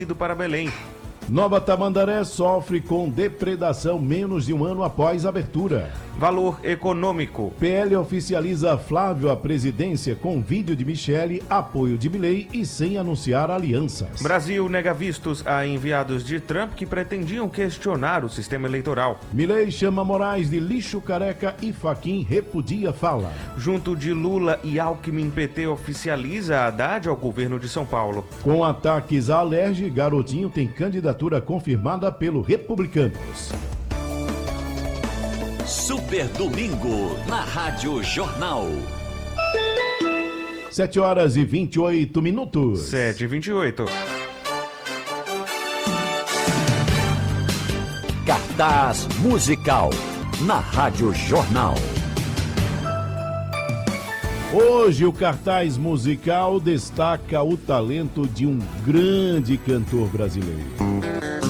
para Belém. Nova Tamandaré sofre com depredação menos de um ano após abertura. Valor econômico. PL oficializa Flávio à presidência com vídeo de Michele, apoio de Milei e sem anunciar alianças. Brasil nega vistos a enviados de Trump que pretendiam questionar o sistema eleitoral. Milei chama Moraes de lixo careca e Fachin repudia fala. Junto de Lula e Alckmin, PT oficializa Haddad ao governo de São Paulo. Com ataques à Alerj, Garotinho tem candidatura confirmada pelo Republicanos. Super Domingo, na Rádio Jornal. 7h28. 7h28. Cartaz musical, na Rádio Jornal. Hoje o cartaz musical destaca o talento de um grande cantor brasileiro.